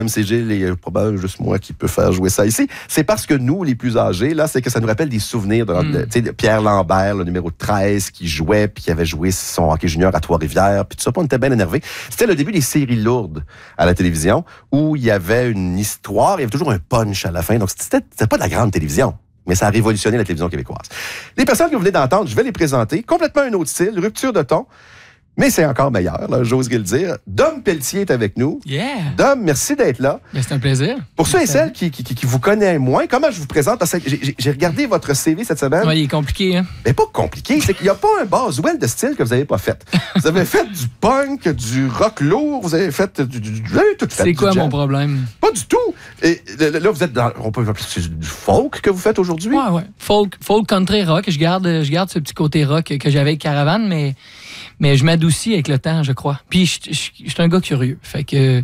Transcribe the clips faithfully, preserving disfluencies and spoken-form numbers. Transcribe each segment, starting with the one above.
M C G, il y a probablement juste moi qui peux faire jouer ça ici. C'est parce que nous, les plus âgés, là, c'est que ça nous rappelle des souvenirs de, mm. de, tu sais, de Pierre Lambert, le numéro treize, qui jouait, puis qui avait joué son hockey junior à Trois-Rivières, puis tout ça, puis on était bien énervés. C'était le début des séries lourdes à la télévision, où il y avait une histoire, il y avait toujours un punch à la fin, donc c'était, c'était pas de la grande télévision. Mais ça a révolutionné la télévision québécoise. Les personnes que vous venez d'entendre, je vais les présenter. Complètement un autre style, rupture de ton. Mais c'est encore meilleur, là, j'oserais le dire. Dom Pelletier est avec nous. Yeah! Dom, merci d'être là. Bien, c'est un plaisir. Pour ceux et celles qui, qui, qui vous connaissent moins, comment je vous présente? Parce que j'ai, j'ai regardé votre C V cette semaine. Oui, il est compliqué, hein? Mais pas compliqué, c'est qu'il n'y a pas un Boswell de style que vous n'avez pas fait. Vous avez fait du punk, du rock lourd, vous avez fait du... du, du vous avez tout fait. C'est quoi mon problème? Pas du tout. Et là, vous êtes dans... On peut appeler ça du folk que vous faites aujourd'hui? Ouais, ouais. Folk, folk country rock. Je garde, je garde ce petit côté rock que j'avais avec Caravane, mais... Mais je m'adoucis avec le temps, je crois. Puis, je, je, je suis un gars curieux. Fait que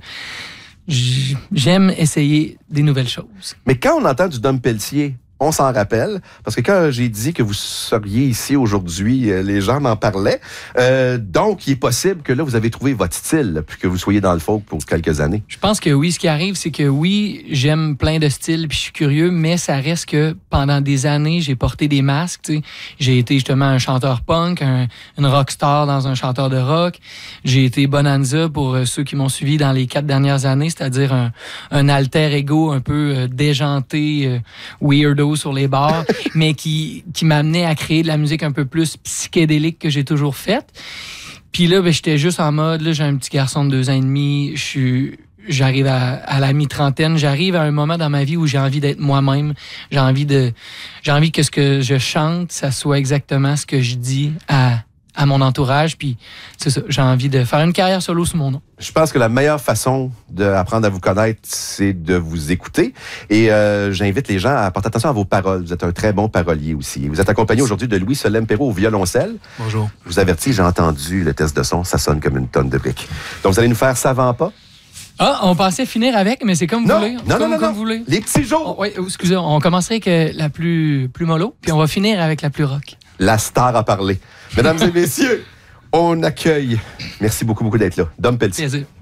j'aime essayer des nouvelles choses. Mais quand on entend du Dom Pelletier, on s'en rappelle, parce que quand j'ai dit que vous seriez ici aujourd'hui, les gens m'en parlaient. Euh, donc, il est possible que là, vous avez trouvé votre style, puis que vous soyez dans le folk pour quelques années. Je pense que oui. Ce qui arrive, c'est que oui, j'aime plein de styles, puis je suis curieux, mais ça reste que pendant des années, j'ai porté des masques. T'sais. J'ai été justement un chanteur punk, un, une rockstar dans un chanteur de rock. J'ai été Bonanza pour ceux qui m'ont suivi dans les quatre dernières années, c'est-à-dire un, un alter ego un peu euh, déjanté, euh, weirdo sur les bars, mais qui, qui m'amenait à créer de la musique un peu plus psychédélique que j'ai toujours faite. Puis là, ben, j'étais juste en mode, là, j'ai un petit garçon de deux ans et demi, je suis... J'arrive à, à la mi-trentaine, j'arrive à un moment dans ma vie où j'ai envie d'être moi-même. J'ai envie de, j'ai envie que ce que je chante, ça soit exactement ce que je dis à, à mon entourage. Puis c'est ça, j'ai envie de faire une carrière solo sous mon nom. Je pense que la meilleure façon d'apprendre à vous connaître, c'est de vous écouter. Et euh, j'invite les gens à porter attention à vos paroles. Vous êtes un très bon parolier aussi. Vous êtes accompagné aujourd'hui de Louis Solem Perrault au violoncelle. Bonjour. Je vous avertis, j'ai entendu le test de son, ça sonne comme une tonne de briques. Donc vous allez nous faire Savant pas. Ah, on pensait finir avec, mais c'est comme vous non, voulez. Non, comme, non, non, comme non. vous voulez. Les petits jours. Oh, oui, excusez, on commencerait avec la plus, plus mollo, puis on va finir avec la plus rock. La star a parlé. Mesdames et messieurs, on accueille. Merci beaucoup, beaucoup d'être là. Dom Pelletier. Plaisir.